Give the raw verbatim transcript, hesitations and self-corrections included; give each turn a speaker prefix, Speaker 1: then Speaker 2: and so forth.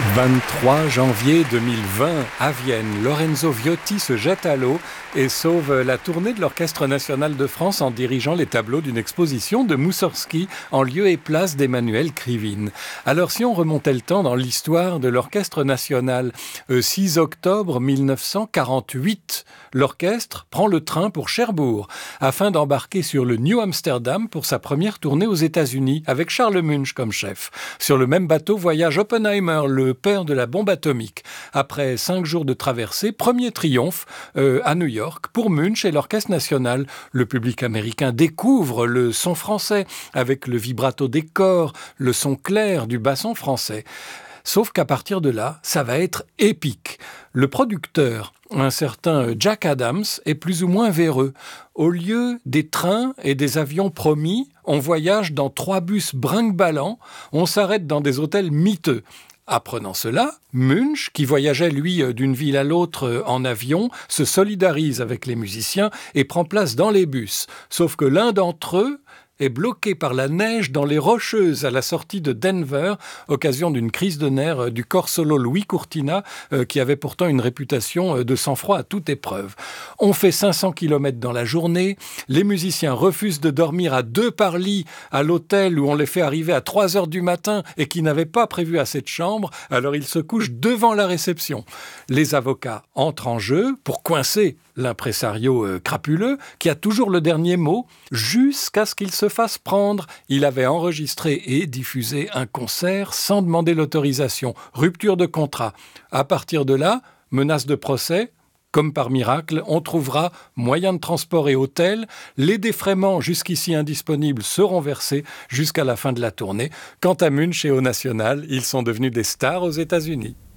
Speaker 1: vingt-trois janvier deux mille vingt, à Vienne, Lorenzo Viotti se jette à l'eau et sauve la tournée de l'Orchestre national de France en dirigeant les tableaux d'une exposition de Moussorgsky en lieu et place d'Emmanuel Krivine. Alors si on remontait le temps dans l'histoire de l'Orchestre national, euh, six octobre mille neuf cent quarante-huit, l'orchestre prend le train pour Cherbourg afin d'embarquer sur le New Amsterdam pour sa première tournée aux États-Unis avec Charles Munch comme chef. Sur le même bateau voyage Oppenheimer, le père de la bombe atomique. Après cinq jours de traversée, premier triomphe euh, à New York pour Munch et l'Orchestre national. Le public américain découvre le son français avec le vibrato des corps, le son clair du basson français. Sauf qu'à partir de là, ça va être épique. Le producteur, un certain Jack Adams, est plus ou moins véreux. Au lieu des trains et des avions promis, on voyage dans trois bus brinque-ballants, on s'arrête dans des hôtels miteux. Apprenant cela, Munch, qui voyageait lui d'une ville à l'autre en avion, se solidarise avec les musiciens et prend place dans les bus. Sauf que l'un d'entre eux est bloqué par la neige dans les Rocheuses à la sortie de Denver, occasion d'une crise de nerfs du corps solo Louis Courtina, euh, qui avait pourtant une réputation de sang-froid à toute épreuve. On fait cinq cents kilomètres dans la journée, les musiciens refusent de dormir à deux par lit à l'hôtel où on les fait arriver à trois heures du matin et qui n'avait pas prévu assez de chambres, alors ils se couchent devant la réception. Les avocats entrent en jeu pour coincer l'impresario euh, crapuleux, qui a toujours le dernier mot, jusqu'à ce qu'il se fasse prendre. Il avait enregistré et diffusé un concert sans demander l'autorisation. Rupture de contrat. À partir de là, menace de procès. Comme par miracle, on trouvera moyen de transport et hôtel. Les défraiements jusqu'ici indisponibles seront versés jusqu'à la fin de la tournée. Quant à Munch et au National, ils sont devenus des stars aux États-Unis.